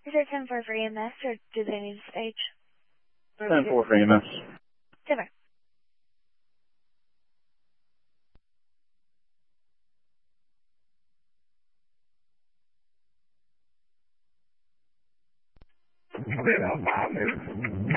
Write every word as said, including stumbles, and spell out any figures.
Is there ten four for E M S, or do they need a stage? ten four for E M S. Super. Been a